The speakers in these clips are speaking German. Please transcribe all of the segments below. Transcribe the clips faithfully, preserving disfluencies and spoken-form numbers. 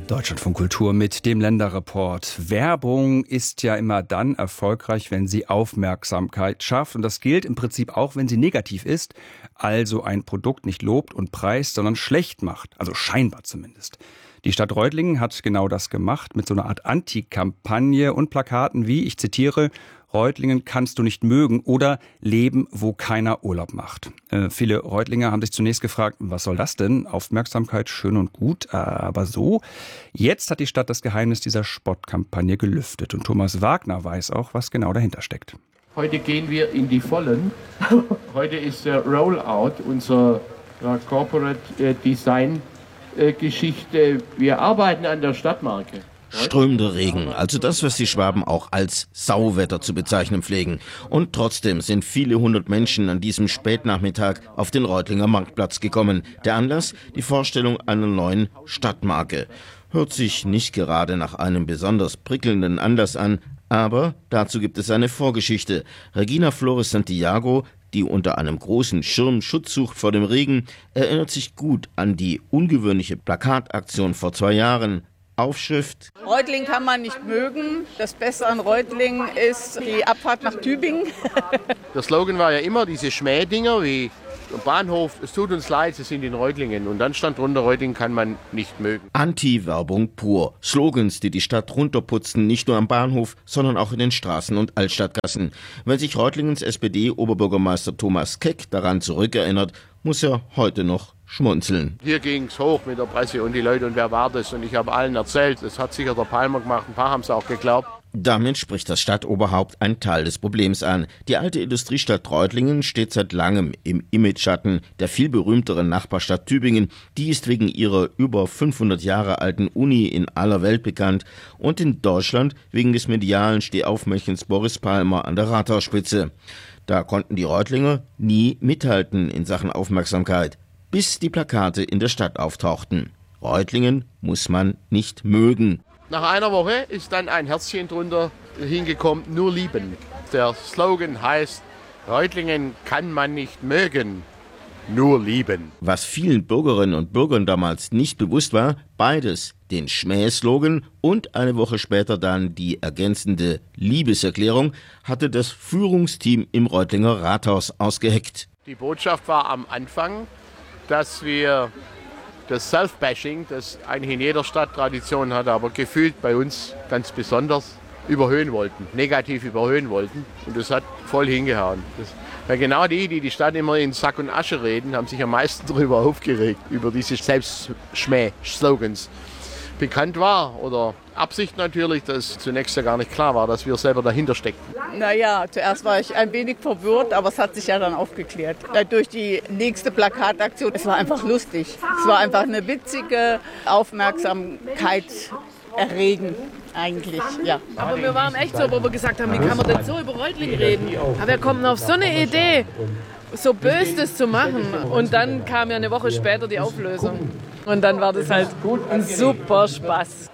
Deutschlandfunk Kultur mit dem Länderreport. Werbung ist ja immer dann erfolgreich, wenn sie Aufmerksamkeit schafft. Und das gilt im Prinzip auch, wenn sie negativ ist, also ein Produkt nicht lobt und preist, sondern schlecht macht, also scheinbar zumindest. Die Stadt Reutlingen hat genau das gemacht mit so einer Art Anti-Kampagne und Plakaten wie, ich zitiere, Reutlingen kannst du nicht mögen oder leben, wo keiner Urlaub macht. Äh, viele Reutlinger haben sich zunächst gefragt, was soll das denn? Aufmerksamkeit, schön und gut, aber so. Jetzt hat die Stadt das Geheimnis dieser Spottkampagne gelüftet. Und Thomas Wagner weiß auch, was genau dahinter steckt. Heute gehen wir in die Vollen. Heute ist der Rollout unserer Corporate Design Geschichte. Wir arbeiten an der Stadtmarke. Strömender Regen, also das, was die Schwaben auch als Sauwetter zu bezeichnen pflegen. Und trotzdem sind viele hundert Menschen an diesem Spätnachmittag auf den Reutlinger Marktplatz gekommen. Der Anlass? Die Vorstellung einer neuen Stadtmarke. Hört sich nicht gerade nach einem besonders prickelnden Anlass an, aber dazu gibt es eine Vorgeschichte. Regina Flores Santiago, die unter einem großen Schirm Schutz sucht vor dem Regen, erinnert sich gut an die ungewöhnliche Plakataktion vor zwei Jahren. Aufschrift: Reutlingen kann man nicht mögen. Das Beste an Reutlingen ist die Abfahrt nach Tübingen. Der Slogan war ja immer diese Schmähdinger wie Bahnhof, es tut uns leid, Sie sind in Reutlingen. Und dann stand drunter, Reutlingen kann man nicht mögen. Anti-Werbung pur. Slogans, die die Stadt runterputzen, nicht nur am Bahnhof, sondern auch in den Straßen und Altstadtgassen. Wenn sich Reutlingens S P D-Oberbürgermeister Thomas Keck daran zurückerinnert, muss er heute noch schmunzeln. Hier ging es hoch mit der Presse und die Leute, und wer war das? Und ich habe allen erzählt, das hat sicher der Palmer gemacht, ein paar haben es auch geglaubt. Damit spricht das Stadtoberhaupt einen Teil des Problems an. Die alte Industriestadt Reutlingen steht seit langem im Imageschatten der viel berühmteren Nachbarstadt Tübingen. Die ist wegen ihrer über fünfhundert Jahre alten Uni in aller Welt bekannt und in Deutschland wegen des medialen Stehaufmännchens Boris Palmer an der Rathausspitze. Da konnten die Reutlinger nie mithalten in Sachen Aufmerksamkeit, bis die Plakate in der Stadt auftauchten. Reutlingen muss man nicht mögen. Nach einer Woche ist dann ein Herzchen drunter hingekommen, nur lieben. Der Slogan heißt, Reutlingen kann man nicht mögen, nur lieben. Was vielen Bürgerinnen und Bürgern damals nicht bewusst war, beides, den Schmähslogan und eine Woche später dann die ergänzende Liebeserklärung, hatte das Führungsteam im Reutlinger Rathaus ausgeheckt. Die Botschaft war am Anfang, dass wir das Self-Bashing, das eigentlich in jeder Stadt Tradition hat, aber gefühlt bei uns ganz besonders, überhöhen wollten, negativ überhöhen wollten. Und das hat voll hingehauen. Das, weil genau die, die die Stadt immer in Sack und Asche reden, haben sich am meisten darüber aufgeregt, über diese Selbstschmäh-Slogans. Bekannt war, oder Absicht natürlich, dass zunächst ja gar nicht klar war, dass wir selber dahinter steckten. Naja, zuerst war ich ein wenig verwirrt, aber es hat sich ja dann aufgeklärt. Durch die nächste Plakataktion, es war einfach lustig. Es war einfach eine witzige Aufmerksamkeit erregen, eigentlich, ja. Aber wir waren echt so, wo wir gesagt haben, wie kann man denn so über Reutlingen reden? Aber wir kommen auf so eine Idee, so böse das zu machen. Und dann kam ja eine Woche später die Auflösung. Und dann war das halt ein super Spaß.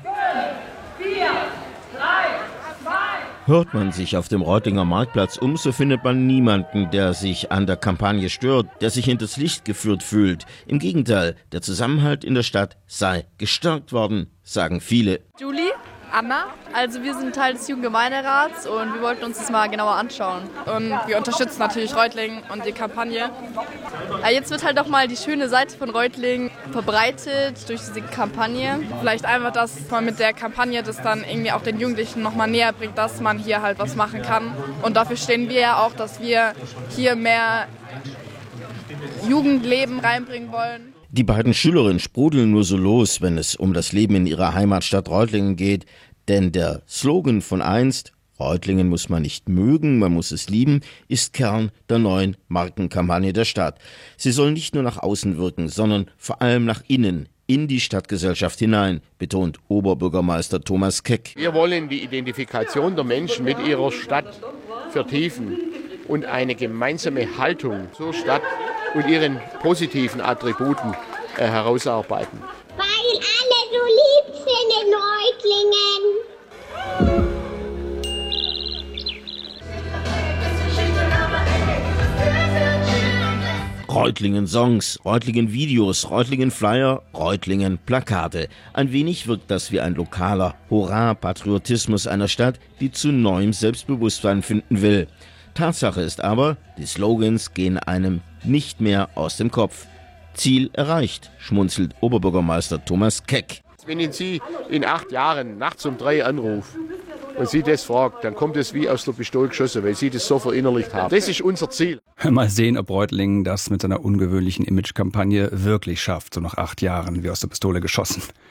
vier, drei, zwei Hört man sich auf dem Reutlinger Marktplatz um, so findet man niemanden, der sich an der Kampagne stört, der sich hinters Licht geführt fühlt. Im Gegenteil, der Zusammenhalt in der Stadt sei gestärkt worden, sagen viele. Julie? Anna. Also wir sind Teil des Jugendgemeinderats und wir wollten uns das mal genauer anschauen. Und wir unterstützen natürlich Reutlingen und die Kampagne. Jetzt wird halt auch mal die schöne Seite von Reutlingen verbreitet durch diese Kampagne. Vielleicht einfach, dass man mit der Kampagne das dann irgendwie auch den Jugendlichen noch mal näher bringt, dass man hier halt was machen kann. Und dafür stehen wir ja auch, dass wir hier mehr Jugendleben reinbringen wollen. Die beiden Schülerinnen sprudeln nur so los, wenn es um das Leben in ihrer Heimatstadt Reutlingen geht. Denn der Slogan von einst, Reutlingen muss man nicht mögen, man muss es lieben, ist Kern der neuen Markenkampagne der Stadt. Sie soll nicht nur nach außen wirken, sondern vor allem nach innen, in die Stadtgesellschaft hinein, betont Oberbürgermeister Thomas Keck. Wir wollen die Identifikation der Menschen mit ihrer Stadt vertiefen und eine gemeinsame Haltung zur Stadt und ihren positiven Attributen äh, herausarbeiten. Weil alle so lieb sind in Reutlingen. Reutlingen-Songs, Reutlingen-Videos, Reutlingen-Flyer, Reutlingen-Plakate. Ein wenig wirkt das wie ein lokaler Hurra-Patriotismus einer Stadt, die zu neuem Selbstbewusstsein finden will. Tatsache ist aber, die Slogans gehen einem nicht mehr aus dem Kopf. Ziel erreicht, schmunzelt Oberbürgermeister Thomas Keck. Wenn ihn Sie in acht Jahren nachts um drei anrufen und Sie das fragt, dann kommt es wie aus der Pistole geschossen, weil Sie das so verinnerlicht haben. Das ist unser Ziel. Mal sehen, ob Reutlingen das mit seiner ungewöhnlichen Imagekampagne wirklich schafft, so nach acht Jahren wie aus der Pistole geschossen.